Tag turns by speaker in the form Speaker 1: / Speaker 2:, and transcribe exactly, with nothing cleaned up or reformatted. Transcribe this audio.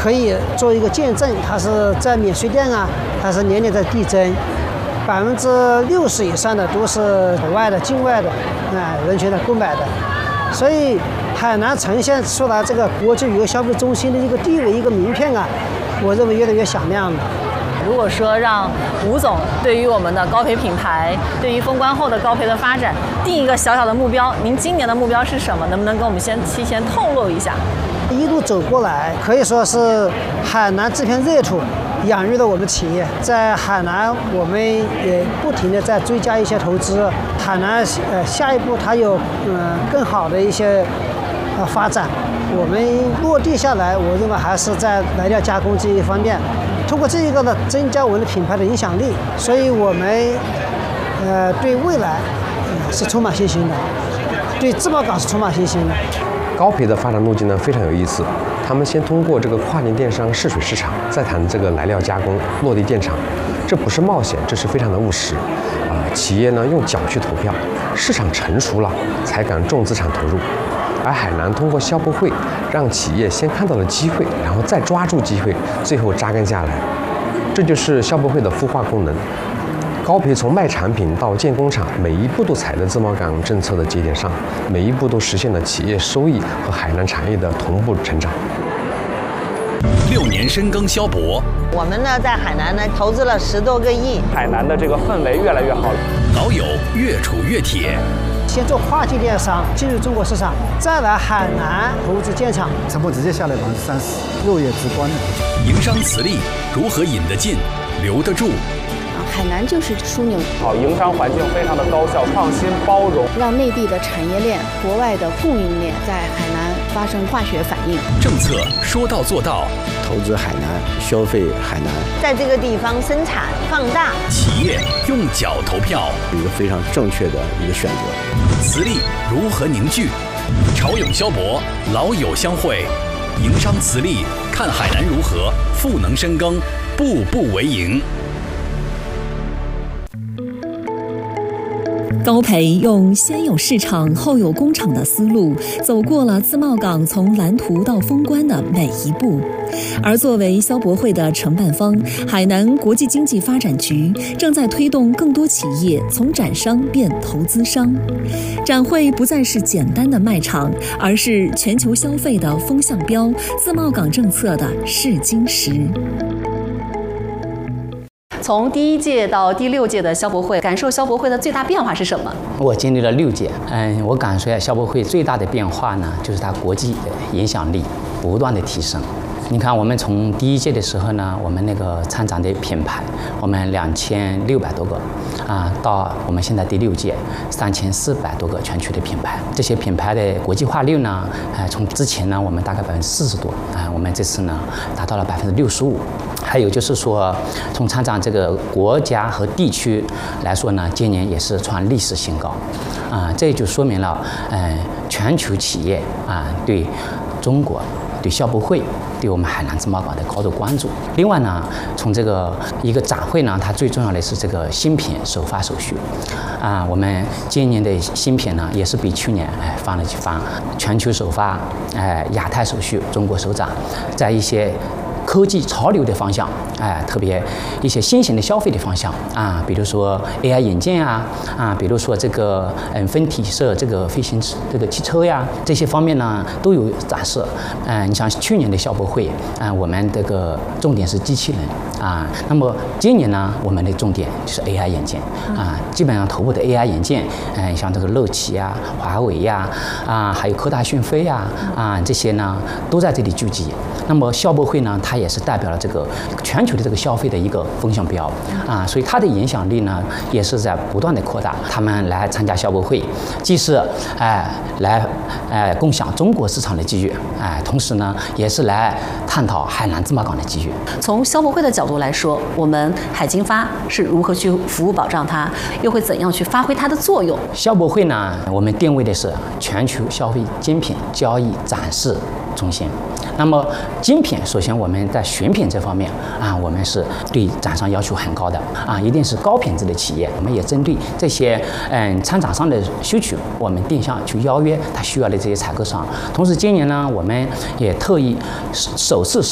Speaker 1: 可以做一个见证，它是在免税店啊，它是年年在递增，百分之六十以上的都是国外的、境外的啊人群的购买的，所以海南呈现出来这个国际旅游消费中心的一个地位、一个名片啊，我认为越来越响亮了。
Speaker 2: 如果说让吴总对于我们的高培品牌，对于封关后的高培的发展定一个小小的目标，您今年的目标是什么？能不能跟我们先提前透露一下？
Speaker 1: 一路走过来，可以说是海南这片热土养育了我们企业。在海南，我们也不停地在追加一些投资。海南呃下一步它有嗯、呃、更好的一些呃发展。我们落地下来，我认为还是在来料加工这一方面。通过这一个呢，增加我们的品牌的影响力，所以我们呃对未来、呃、是充满信心的，对自贸港是充满信心的。
Speaker 3: 高培的发展路径呢非常有意思，他们先通过这个跨境电商试水市场，再谈这个来料加工落地建厂，这不是冒险，这是非常的务实。啊、呃，企业呢用脚去投票，市场成熟了才敢重资产投入。而海南通过消博会，让企业先看到了机会，然后再抓住机会，最后扎根下来。这就是消博会的孵化功能。高培从卖产品到建工厂，每一步都踩在自贸港政策的节点上，每一步都实现了企业收益和海南产业的同步成长。
Speaker 4: 六年深耕消博，
Speaker 5: 我们呢在海南呢投资了十多个亿，
Speaker 6: 海南的这个氛围越来越好了，
Speaker 4: 老友越处越铁。
Speaker 1: 先做跨境电商进入中国市场，再来海南投资建厂，
Speaker 7: 成本直接下来百分之三十，肉眼直观的。
Speaker 4: 营商磁力如何引得进、留得住？
Speaker 8: 海南就是枢纽，
Speaker 6: 好，营商环境非常的高效、创新、包容，
Speaker 8: 让内地的产业链、国外的供应链在海南发生化学反应。
Speaker 4: 政策说到做到，
Speaker 9: 投资海南，消费海南，
Speaker 5: 在这个地方生产放大，
Speaker 4: 企业用脚投票，
Speaker 9: 一个非常正确的一个选择。
Speaker 4: 磁力如何凝聚？潮涌消博，老友相会，营商磁力，看海南如何赋能深耕，步步为营。
Speaker 10: 高培用先有市场后有工厂的思路，走过了自贸港从蓝图到封关的每一步。而作为消博会的承办方，海南国际经济发展局正在推动更多企业从展商变投资商。展会不再是简单的卖场，而是全球消费的风向标，自贸港政策的试金石。
Speaker 2: 从第一届到第六届的消博会，感受消博会的最大变化是什么？
Speaker 11: 我经历了六届，嗯，我感受下消博会最大的变化呢，就是它国际的影响力不断的提升。你看，我们从第一届的时候呢，我们那个参展的品牌，我们两千六百多个，啊，到我们现在第六届三千四百多个全球的品牌，这些品牌的国际化率呢，呃，从之前呢，我们大概百分之四十多，啊，我们这次呢达到了百分之六十五。还有就是说，从参展这个国家和地区来说呢，今年也是创历史新高，啊，这就说明了，嗯，全球企业啊对中国、对消博会、对我们海南自贸港的高度关注。另外呢，从这个一个展会呢，它最重要的是这个新品首发手续，啊，我们今年的新品呢，也是比去年哎翻了几番，全球首发，哎，亚太首续，中国首展，在一些科技潮流的方向，哎，特别一些新型的消费的方向啊，比如说 A I 眼镜啊，啊，比如说这个嗯分体式这个飞行这个汽车呀，这些方面呢都有展示。嗯，你像去年的消博会，啊，我们这个重点是机器人啊，那么今年呢，我们的重点就是 A I 眼镜啊，基本上头部的 A I 眼镜，嗯，像这个乐奇呀、华为呀，啊，还有科大讯飞呀，啊，这些呢都在这里聚集。那么消博会呢，它也是代表了这个全球的这个消费的一个风向标啊，所以它的影响力呢也是在不断的扩大。他们来参加消博会，既是哎来哎共享中国市场的机遇，哎，同时呢也是来探讨海南自贸港的机遇。
Speaker 2: 从消博会的角度来说，我们海经发是如何去服务保障它，又会怎样去发挥它的作用？
Speaker 11: 消博会呢，我们定位的是全球消费精品交易展示中心。那么精品，首先我们在选品这方面啊，我们是对展商要求很高的啊，一定是高品质的企业。我们也针对这些嗯参展商的需求，我们定向去邀约他需要的这些采购商。同时，今年呢，我们也特意首次